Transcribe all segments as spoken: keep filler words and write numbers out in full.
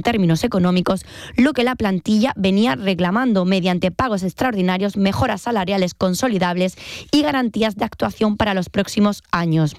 términos económicos lo que la plantilla venía reclamando mediante pagos extraordinarios, mejoras salariales consolidables y garantías de actuación para los próximos años.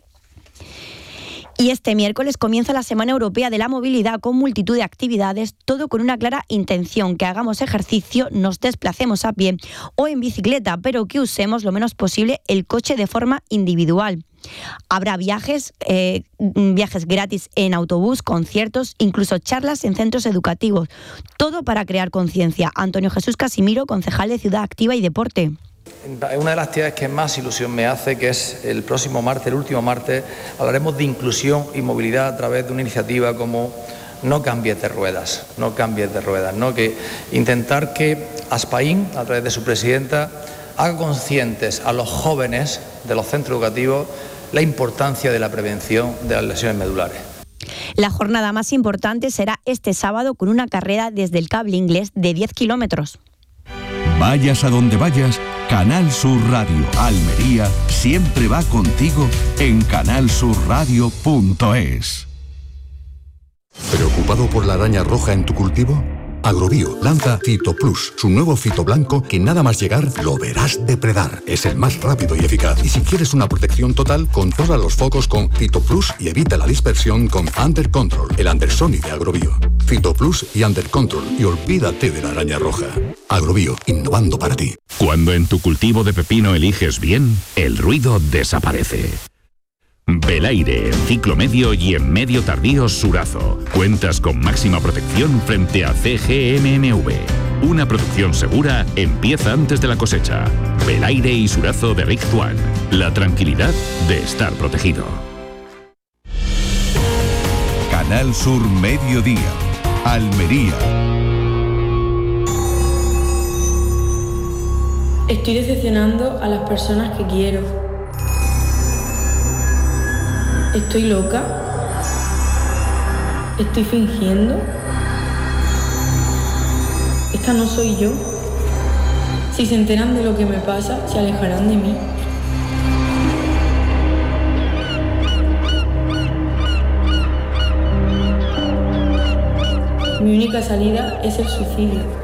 Y este miércoles comienza la Semana Europea de la Movilidad con multitud de actividades, todo con una clara intención: que hagamos ejercicio, nos desplacemos a pie o en bicicleta, pero que usemos lo menos posible el coche de forma individual. Habrá viajes, eh, viajes gratis en autobús, conciertos, incluso charlas en centros educativos. Todo para crear conciencia. Antonio Jesús Casimiro, concejal de Ciudad Activa y Deporte. Una de las actividades que más ilusión me hace, que es el próximo martes, el último martes, hablaremos de inclusión y movilidad a través de una iniciativa como No cambies de ruedas, no cambies de ruedas, ¿no? Que intentar que Aspaín, a través de su presidenta, haga conscientes a los jóvenes de los centros educativos la importancia de la prevención de las lesiones medulares. La jornada más importante será este sábado con una carrera desde el Cable Inglés de diez kilómetros. Vayas a donde vayas, Canal Sur Radio Almería siempre va contigo en canal sur radio punto es. ¿Preocupado por la araña roja en tu cultivo? Agrobio lanza Fito Plus, su nuevo fito blanco que nada más llegar lo verás depredar. Es el más rápido y eficaz. Y si quieres una protección total, controla los focos con Fito Plus y evita la dispersión con Under Control, el Andersoni de Agrobio. Fito Plus y Under Control, y olvídate de la araña roja. Agrobio, innovando para ti. Cuando en tu cultivo de pepino eliges bien, el ruido desaparece. Belaire, en ciclo medio y en medio tardío Surazo. Cuentas con máxima protección frente a C G M M V. Una producción segura empieza antes de la cosecha. Belaire y Surazo de Rick Juan. La tranquilidad de estar protegido. Canal Sur Mediodía, Almería. Estoy decepcionando a las personas que quiero. ¿Estoy loca? ¿Estoy fingiendo? ¿Esta no soy yo? Si se enteran de lo que me pasa, se alejarán de mí. Mi única salida es el suicidio.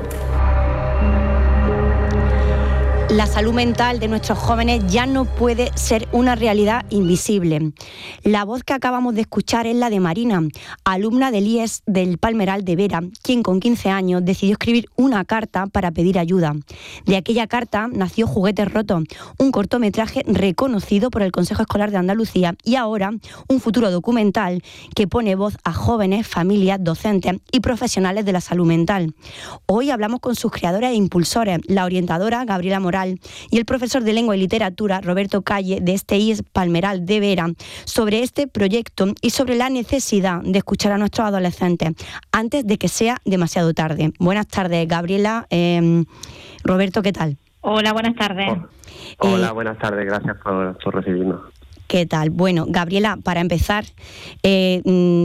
La salud mental de nuestros jóvenes ya no puede ser una realidad invisible. La voz que acabamos de escuchar es la de Marina, alumna del I E S del Palmeral de Vera, quien con quince años decidió escribir una carta para pedir ayuda. De aquella carta nació Juguetes Rotos, un cortometraje reconocido por el Consejo Escolar de Andalucía, y ahora un futuro documental que pone voz a jóvenes, familias, docentes y profesionales de la salud mental. Hoy hablamos con sus creadores e impulsores, la orientadora Gabriela Moral y el profesor de Lengua y Literatura Roberto Calle de este I E S Palmeral de Vera, sobre este proyecto y sobre la necesidad de escuchar a nuestros adolescentes antes de que sea demasiado tarde. Buenas tardes, Gabriela. Eh, Roberto, ¿qué tal? Hola, buenas tardes. Oh, hola, eh, buenas tardes, gracias por, por recibirnos. ¿Qué tal? Bueno, Gabriela, para empezar, eh,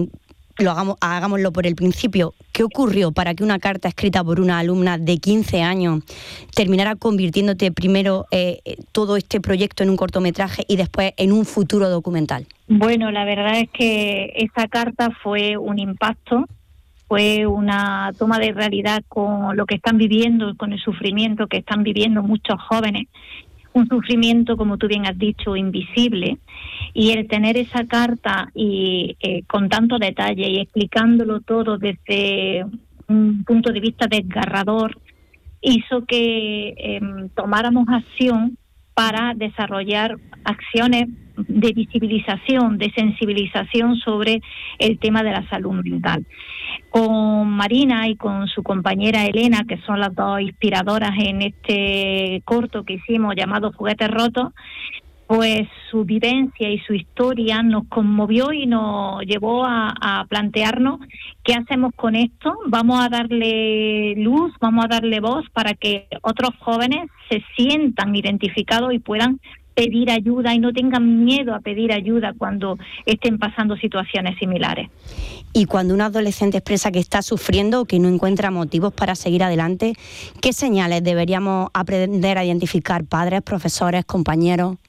lo hagamos, hagámoslo por el principio. ¿Qué ocurrió para que una carta escrita por una alumna de quince años terminara convirtiéndote primero eh, todo este proyecto en un cortometraje y después en un futuro documental? Bueno, la verdad es que esa carta fue un impacto, fue una toma de realidad con lo que están viviendo, con el sufrimiento que están viviendo muchos jóvenes. Un sufrimiento, como tú bien has dicho, invisible, y el tener esa carta y eh, con tanto detalle y explicándolo todo desde un punto de vista desgarrador hizo que eh, tomáramos acción para desarrollar acciones de visibilización, de sensibilización sobre el tema de la salud mental. Con Marina y con su compañera Elena, que son las dos inspiradoras en este corto que hicimos llamado Juguetes Rotos, pues su vivencia y su historia nos conmovió y nos llevó a, a plantearnos qué hacemos con esto. Vamos a darle luz, vamos a darle voz para que otros jóvenes se sientan identificados y puedan pedir ayuda y no tengan miedo a pedir ayuda cuando estén pasando situaciones similares. Y cuando un adolescente expresa que está sufriendo o que no encuentra motivos para seguir adelante, ¿qué señales deberíamos aprender a identificar padres, profesores, compañeros?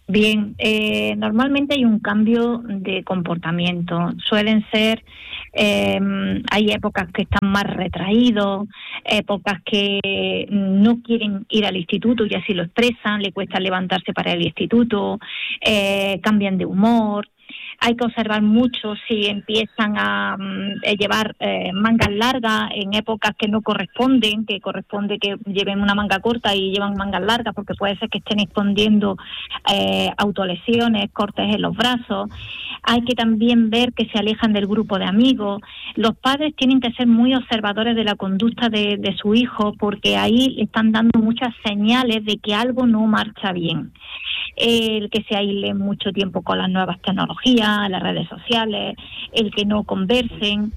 Bien, eh, normalmente hay un cambio de comportamiento. Suelen ser, eh, hay épocas que están más retraídos, épocas que no quieren ir al instituto y así lo expresan, le cuesta levantarse para el instituto, eh, cambian de humor. Hay que observar mucho si empiezan a, a llevar eh, mangas largas en épocas que no corresponden, que corresponde que lleven una manga corta y llevan mangas largas, porque puede ser que estén escondiendo eh, autolesiones, cortes en los brazos. Hay que también ver que se alejan del grupo de amigos. Los padres tienen que ser muy observadores de la conducta de, de su hijo, porque ahí le están dando muchas señales de que algo no marcha bien. El que se aíslen mucho tiempo con las nuevas tecnologías, las redes sociales, el que no conversen.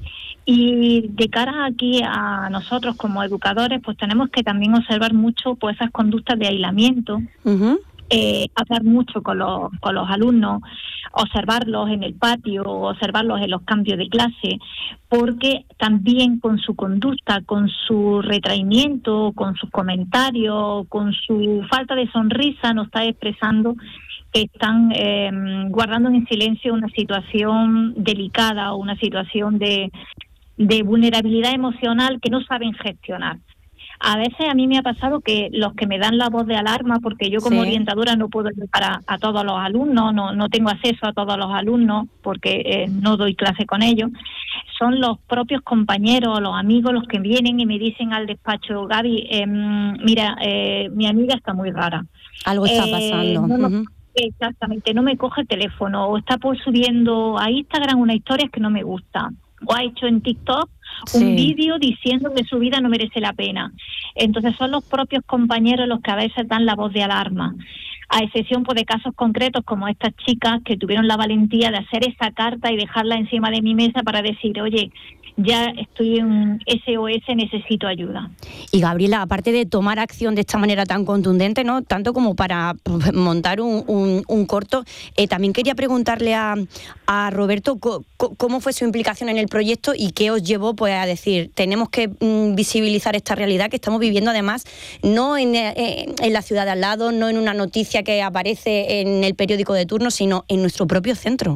Y de cara aquí a nosotros como educadores, pues tenemos que también observar mucho pues esas conductas de aislamiento, uh-huh. eh, hablar mucho con los, con los alumnos, observarlos en el patio, observarlos en los cambios de clase, porque también con su conducta, con su retraimiento, con sus comentarios, con su falta de sonrisa, nos está expresando que están eh, guardando en silencio una situación delicada o una situación de, de vulnerabilidad emocional que no saben gestionar. A veces a mí me ha pasado que los que me dan la voz de alarma, porque yo como sí. orientadora no puedo llegar a, a todos los alumnos, no, no tengo acceso a todos los alumnos porque eh, no doy clase con ellos, son los propios compañeros, los amigos los que vienen y me dicen al despacho, Gaby, eh, mira, eh, mi amiga está muy rara. Algo está pasando. Eh, no, no, uh-huh. Exactamente, no me coge el teléfono o está por subiendo a Instagram una historia que no me gusta. O ha hecho en TikTok un sí. vídeo diciendo que su vida no merece la pena. Entonces son los propios compañeros los que a veces dan la voz de alarma, a excepción pues, de casos concretos como estas chicas que tuvieron la valentía de hacer esa carta y dejarla encima de mi mesa para decir, oye, ya estoy en S O S, necesito ayuda. Y Gabriela, aparte de tomar acción de esta manera tan contundente, ¿no? Tanto como para pues, montar un, un, un corto, eh, también quería preguntarle a, a Roberto co, co, cómo fue su implicación en el proyecto y qué os llevó pues, a decir, tenemos que mm, visibilizar esta realidad que estamos viviendo además, no en, eh, en la ciudad de al lado, no en una noticia que aparece en el periódico de turno, sino en nuestro propio centro.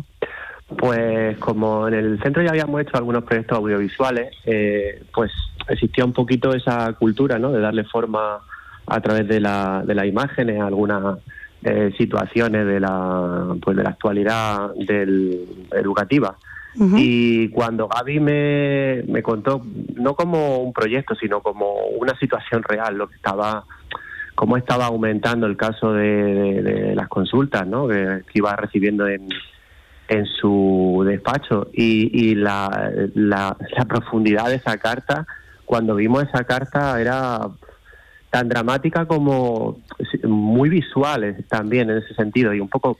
Pues como en el centro ya habíamos hecho algunos proyectos audiovisuales, eh, pues existía un poquito esa cultura, ¿no?, de darle forma a través de la de las imágenes a algunas eh, situaciones de la pues de la actualidad del, educativa. Uh-huh. Y cuando Gaby me, me contó, no como un proyecto, sino como una situación real, lo que estaba, cómo estaba aumentando el caso de, de, de las consultas, ¿no?, que, que iba recibiendo en en su despacho y, y la, la, la profundidad de esa carta, cuando vimos esa carta era tan dramática como muy visual también en ese sentido y un poco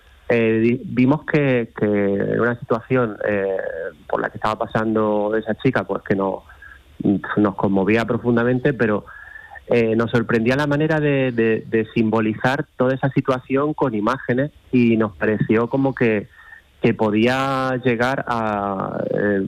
eh, vimos que, que en una situación eh, por la que estaba pasando esa chica pues que nos, nos conmovía profundamente, pero Eh, nos sorprendía la manera de, de, de simbolizar toda esa situación con imágenes y nos pareció como que que podía llegar a, eh,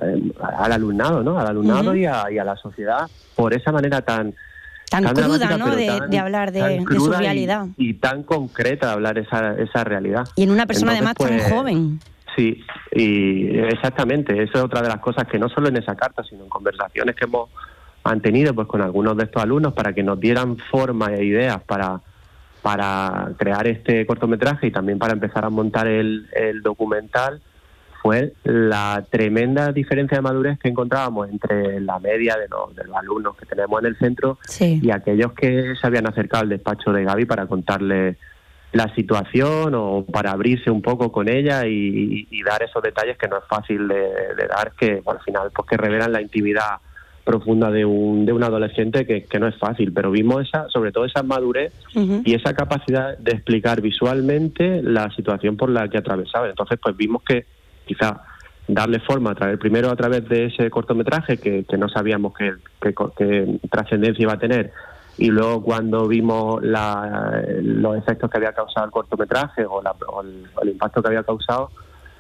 al alumnado, ¿no? Al alumnado uh-huh. y, a, y a la sociedad por esa manera tan tan, tan cruda, ¿no? De, tan, de hablar de, de su realidad y, y tan concreta de hablar esa esa realidad. Y en una persona Entonces, además pues, tan joven. Sí, y exactamente. Eso es otra de las cosas que no solo en esa carta, sino en conversaciones que hemos mantenido pues con algunos de estos alumnos para que nos dieran forma e ideas para para crear este cortometraje y también para empezar a montar el, el documental, fue la tremenda diferencia de madurez que encontrábamos entre la media de los, de los alumnos que tenemos en el centro sí. y aquellos que se habían acercado al despacho de Gaby para contarle la situación o para abrirse un poco con ella y, y dar esos detalles que no es fácil de, de dar, que bueno, al final pues que revelan la intimidad profunda de un de un adolescente que, que no es fácil, pero vimos esa sobre todo esa madurez uh-huh. y esa capacidad de explicar visualmente la situación por la que atravesaba. Entonces pues vimos que quizá darle forma a través primero a través de ese cortometraje que, que no sabíamos qué que, que trascendencia iba a tener, y luego cuando vimos la, los efectos que había causado el cortometraje o, la, o, el, o el impacto que había causado,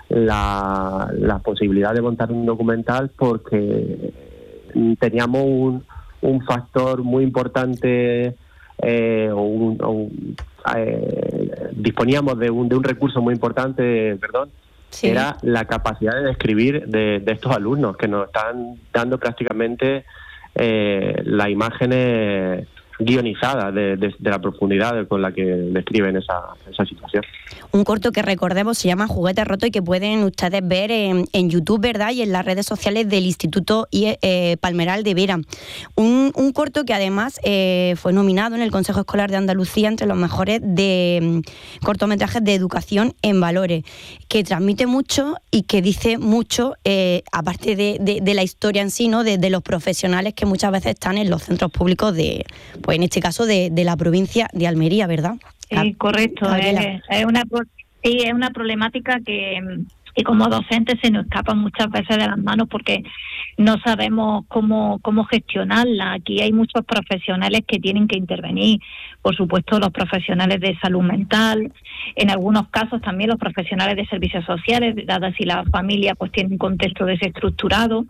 la, la posibilidad de montar un documental, porque teníamos un, un factor muy importante eh, o un, o un, eh, disponíamos de un, de un recurso muy importante, perdón, sí. que era la capacidad de escribir de, de estos alumnos, que nos están dando prácticamente eh, las imágenes guionizadas de, de, de la profundidad con la que describen esa, esa situación. Un corto que recordemos se llama Juguete Roto y que pueden ustedes ver en, en YouTube, ¿verdad? Y en las redes sociales del Instituto eh, Palmeral de Vera. Un, un corto que además eh, fue nominado en el Consejo Escolar de Andalucía entre los mejores de um, cortometrajes de educación en valores, que transmite mucho y que dice mucho, eh, aparte de, de, de la historia en sí, ¿no? De, de los profesionales que muchas veces están en los centros públicos de, pues en este caso, de, de la provincia de Almería, ¿verdad? Sí, correcto. Es, es una sí, es una problemática que, que como docentes se nos escapa muchas veces de las manos porque no sabemos cómo cómo gestionarla. Aquí hay muchos profesionales que tienen que intervenir. Por supuesto, los profesionales de salud mental, en algunos casos también los profesionales de servicios sociales, dadas si la familia pues tiene un contexto desestructurado.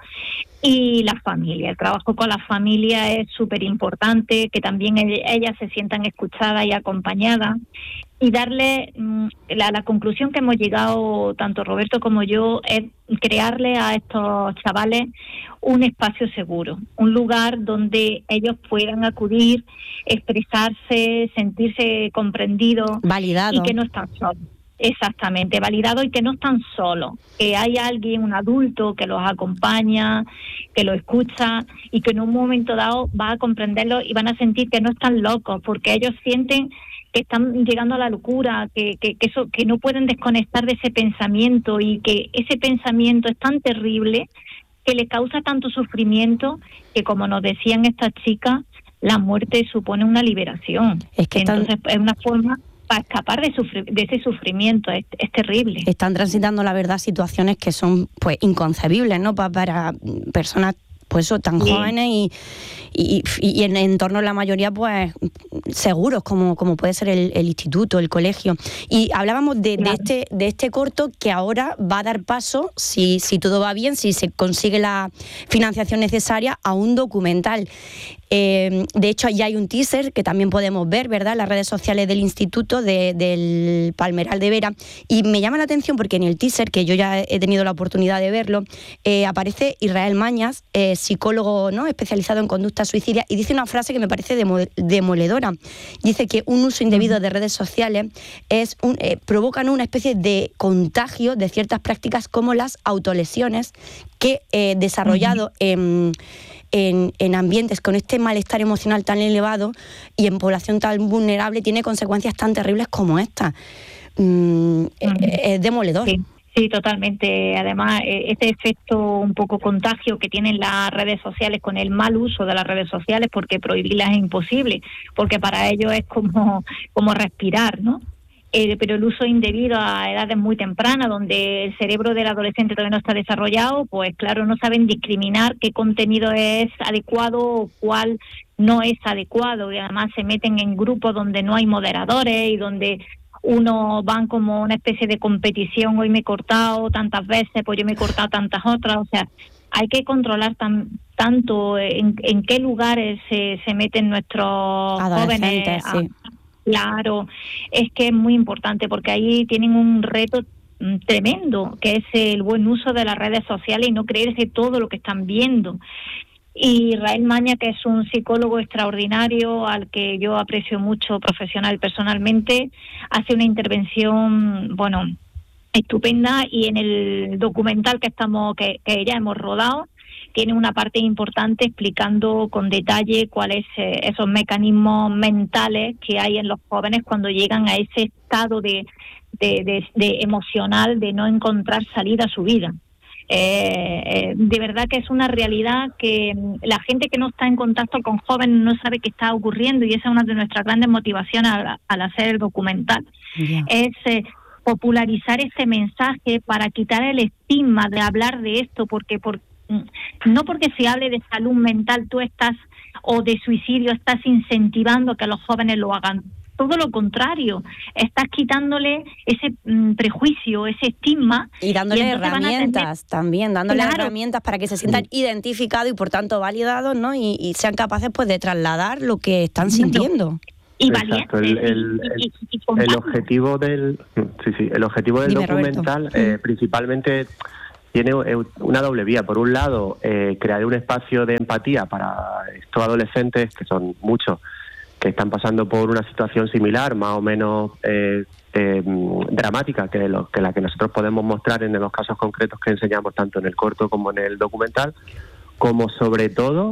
Y la familia, el trabajo con la familia es súper importante, que también ellas se sientan escuchadas y acompañadas, y darle la, la conclusión que hemos llegado tanto Roberto como yo es crearle a estos chavales un espacio seguro, un lugar donde ellos puedan acudir, expresarse, sentirse comprendidos, validado, y que no están solos. Exactamente, validado y que no están solos, que hay alguien, un adulto que los acompaña, que los escucha y que en un momento dado va a comprenderlos y van a sentir que no están locos, porque ellos sienten que están llegando a la locura, que, que, que eso, que no pueden desconectar de ese pensamiento y que ese pensamiento es tan terrible que le causa tanto sufrimiento que, como nos decían estas chicas, la muerte supone una liberación. Es que entonces tan... es una forma para escapar de, sufri- de ese sufrimiento. Es, es terrible. Están transitando, la verdad, situaciones que son pues inconcebibles, ¿no? Pa- para personas pues eso, tan sí. jóvenes y, y, y en, en torno a la mayoría pues seguros, como, como puede ser el, el instituto, el colegio. Y hablábamos de, claro. de, este, de este corto que ahora va a dar paso, si, si todo va bien, si se consigue la financiación necesaria, a un documental. Eh, de hecho, ya hay un teaser que también podemos ver, ¿verdad?, en las redes sociales del instituto de, del Palmeral de Vera, y me llama la atención porque en el teaser, que yo ya he tenido la oportunidad de verlo, eh, aparece Israel Mañas, eh, psicólogo, ¿no?, especializado en conducta suicidia, y dice una frase que me parece demo- demoledora. Dice que un uso indebido de redes sociales es un, eh, provocan una especie de contagio de ciertas prácticas como las autolesiones que eh, desarrollado uh-huh. en En, en ambientes con este malestar emocional tan elevado y en población tan vulnerable tiene consecuencias tan terribles como esta. Mm, uh-huh. es, es demoledor. Sí. Sí, totalmente. Además, este efecto un poco contagio que tienen las redes sociales con el mal uso de las redes sociales, porque prohibirlas es imposible, porque para ellos es como, como respirar, ¿no? Eh, pero el uso indebido a edades muy tempranas, donde el cerebro del adolescente todavía no está desarrollado, pues claro, no saben discriminar qué contenido es adecuado o cuál no es adecuado, y además se meten en grupos donde no hay moderadores y donde uno van como una especie de competición. Hoy me he cortado tantas veces, pues yo me he cortado tantas otras. O sea, hay que controlar tan, tanto en, en qué lugares se, se meten nuestros jóvenes. A, sí. Claro, es que es muy importante porque ahí tienen un reto tremendo, que es el buen uso de las redes sociales y no creerse todo lo que están viendo. Y Israel Maña, que es un psicólogo extraordinario al que yo aprecio mucho profesional y personalmente, hace una intervención, bueno, estupenda, y en el documental que estamos que, que ya hemos rodado tiene una parte importante explicando con detalle cuáles eh, esos mecanismos mentales que hay en los jóvenes cuando llegan a ese estado de, de, de, de emocional de no encontrar salida a su vida. Eh, eh, de verdad que es una realidad que la gente que no está en contacto con jóvenes no sabe qué está ocurriendo, y esa es una de nuestras grandes motivaciones al, al hacer el documental. Yeah. Es eh, popularizar este mensaje para quitar el estigma de hablar de esto, porque por no porque se hable de salud mental tú estás, o de suicidio, estás incentivando que los jóvenes lo hagan. Todo lo contrario, estás quitándole ese mm, prejuicio, ese estigma. Y dándole y herramientas tener... también, dándole claro. herramientas para que se sientan sí. identificados y por tanto validados, ¿no? Y, y sean capaces pues de trasladar lo que están sintiendo. y Exacto, valientes. el, el, y, y, y el objetivo del sí, sí, el objetivo del Dime, documental eh, principalmente tiene una doble vía. Por un lado, eh, crear un espacio de empatía para estos adolescentes, que son muchos, que están pasando por una situación similar, más o menos eh, eh, dramática que, lo, que la que nosotros podemos mostrar en los casos concretos que enseñamos tanto en el corto como en el documental, como sobre todo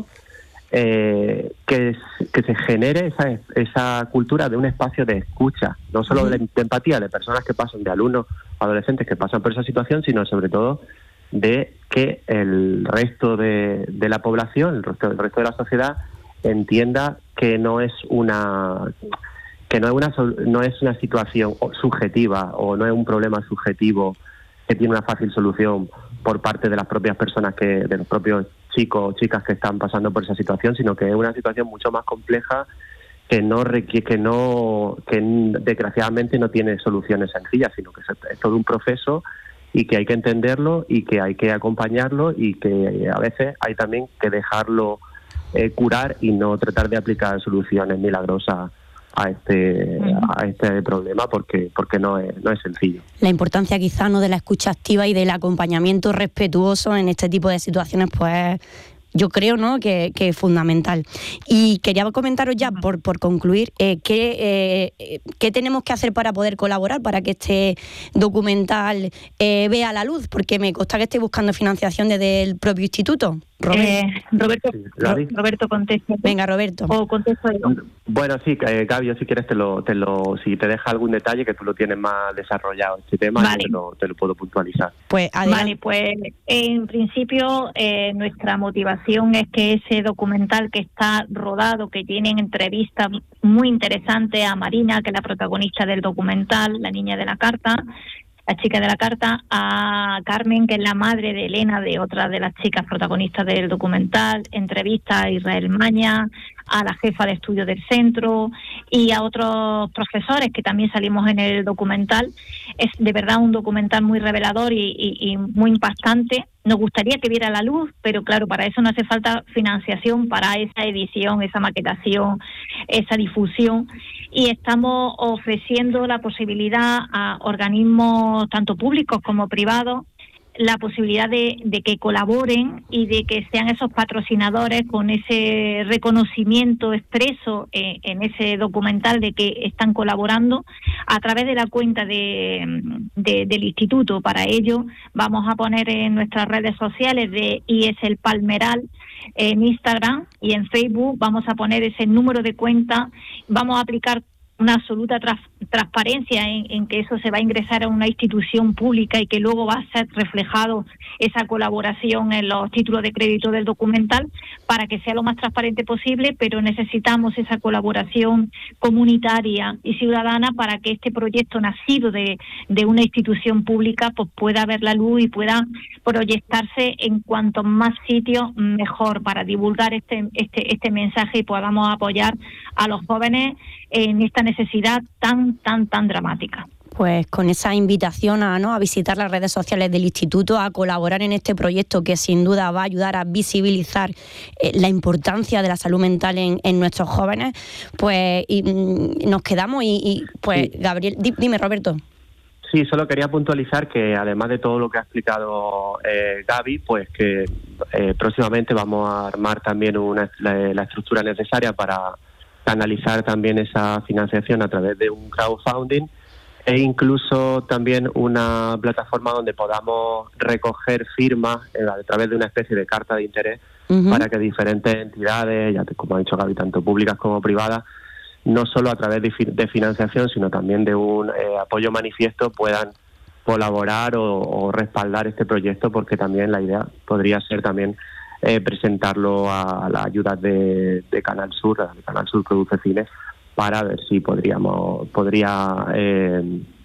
eh, que, que se genere esa, esa cultura de un espacio de escucha, no solo de, de empatía de personas que pasan, de alumnos, adolescentes que pasan por esa situación, sino sobre todo de que el resto de, de la población, el resto, el resto de la sociedad entienda que no es una que no es una no es una situación subjetiva o no es un problema subjetivo que tiene una fácil solución por parte de las propias personas que de los propios chicos o chicas que están pasando por esa situación, sino que es una situación mucho más compleja que no requiere que no que desgraciadamente no tiene soluciones sencillas, sino que es todo un proceso y que hay que entenderlo y que hay que acompañarlo y que a veces hay también que dejarlo eh, curar y no tratar de aplicar soluciones milagrosas a este a este problema porque porque no es no es sencillo. La importancia quizá no de la escucha activa y del acompañamiento respetuoso en este tipo de situaciones, pues yo creo, ¿no?, que, que es fundamental. Y quería comentaros ya, por, por concluir, eh, qué, eh, qué tenemos que hacer para poder colaborar, para que este documental eh, vea la luz, porque me consta que estoy buscando financiación desde el propio instituto. Roberto, eh, Roberto, sí, Roberto contesta. Venga, Roberto. O contesto yo. Bueno, sí, eh, Gaby, yo si quieres te lo, te lo, si te deja algún detalle que tú lo tienes más desarrollado este tema, vale. yo te lo, te lo puedo puntualizar. Pues adelante. Vale, pues en principio eh, nuestra motivación es que ese documental que está rodado, que tienen entrevistas muy interesantes a Marina, que es la protagonista del documental, la niña de la carta, la chica de la carta, a Carmen, que es la madre de Elena, de otra de las chicas protagonistas del documental, entrevista a Israel Maña, a la jefa de estudio del centro y a otros profesores que también salimos en el documental. Es de verdad un documental muy revelador y, y, y muy impactante. Nos gustaría que viera la luz, pero claro, para eso no hace falta financiación para esa edición, esa maquetación, esa difusión. Y estamos ofreciendo la posibilidad a organismos tanto públicos como privados, la posibilidad de, de que colaboren y de que sean esos patrocinadores con ese reconocimiento expreso eh, en ese documental de que están colaborando a través de la cuenta de, de, del instituto. Para ello vamos a poner en nuestras redes sociales de I S El Palmeral, en Instagram y en Facebook, vamos a poner ese número de cuenta, vamos a aplicar una absoluta tras, transparencia en, en que eso se va a ingresar a una institución pública y que luego va a ser reflejado esa colaboración en los títulos de crédito del documental para que sea lo más transparente posible, pero necesitamos esa colaboración comunitaria y ciudadana para que este proyecto nacido de, de una institución pública pues pueda ver la luz y pueda proyectarse en cuantos más sitios mejor para divulgar este, este, este mensaje y podamos apoyar a los jóvenes en esta necesidad tan, tan, tan dramática. Pues con esa invitación a, ¿no?, a visitar las redes sociales del instituto, a colaborar en este proyecto que sin duda va a ayudar a visibilizar eh, la importancia de la salud mental en, en nuestros jóvenes, pues y, mm, nos quedamos y, y pues sí. Gabriel, di, dime Roberto. Sí, solo quería puntualizar que además de todo lo que ha explicado eh, Gaby, pues que eh, próximamente vamos a armar también una, la, la estructura necesaria para canalizar también esa financiación a través de un crowdfunding e incluso también una plataforma donde podamos recoger firmas a través de una especie de carta de interés uh-huh. para que diferentes entidades, ya como ha dicho Gaby, tanto públicas como privadas, no solo a través de, de financiación, sino también de un eh, apoyo manifiesto puedan colaborar o, o respaldar este proyecto, porque también la idea podría ser también Eh, presentarlo a las ayudas de, de Canal Sur, de Canal Sur Produce Cine, para ver si podríamos podría eh,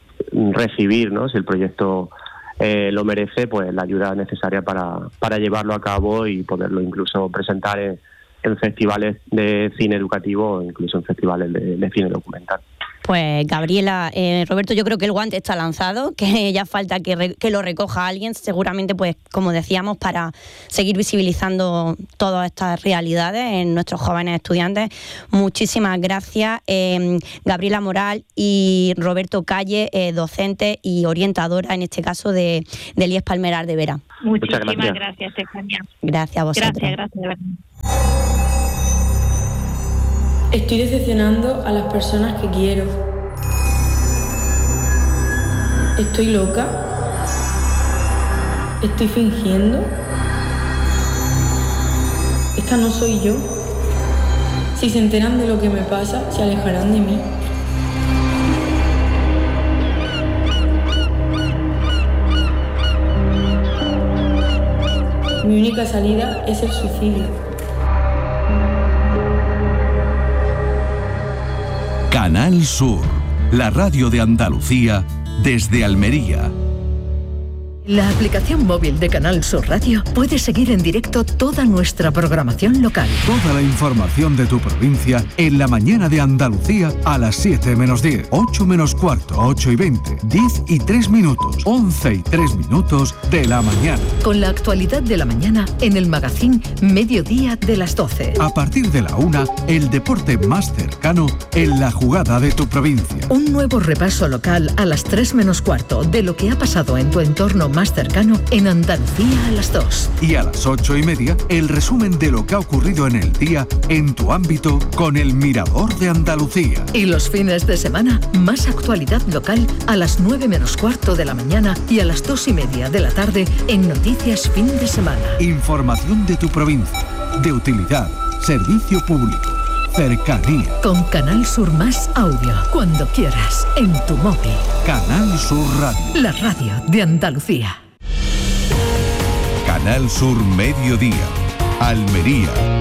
recibir, ¿no?, si el proyecto eh, lo merece, pues la ayuda necesaria para, para llevarlo a cabo y poderlo incluso presentar en, en festivales de cine educativo o incluso en festivales de, de cine documental. Pues Gabriela, eh, Roberto, yo creo que el guante está lanzado, que ya falta que, re, que lo recoja alguien, seguramente, pues como decíamos, para seguir visibilizando todas estas realidades en nuestros jóvenes estudiantes. Muchísimas gracias, eh, Gabriela Moral y Roberto Calle, eh, docente y orientadora, en este caso, de, del I E S Palmeral de Vera. Muchísimas gracias, gracias Estefanía. Gracias a vosotros. Gracias, gracias. Estoy decepcionando a las personas que quiero. ¿Estoy loca? ¿Estoy fingiendo? Esta no soy yo. Si se enteran de lo que me pasa, se alejarán de mí. Mi única salida es el suicidio. Canal Sur, la radio de Andalucía desde Almería. La aplicación móvil de Canal Sur Radio puede seguir en directo toda nuestra programación local. Toda la información de tu provincia en la mañana de Andalucía a las siete menos diez, ocho menos cuarto, ocho y veinte, diez y tres minutos, once y tres minutos de la mañana. Con la actualidad de la mañana en el magazine Mediodía de las doce. A partir de la una, el deporte más cercano en la jugada de tu provincia. Un nuevo repaso local a las tres menos cuarto de lo que ha pasado en tu entorno más cercano en Andalucía a las dos. Y a las ocho y media, el resumen de lo que ha ocurrido en el día en tu ámbito con el Mirador de Andalucía. Y los fines de semana, más actualidad local a las nueve menos cuarto de la mañana y a las dos y media de la tarde en Noticias Fin de Semana. Información de tu provincia, de utilidad, servicio público, cercanía. Con Canal Sur Más Audio, cuando quieras, en tu móvil. Canal Sur Radio. La radio de Andalucía. Canal Sur Mediodía, Almería.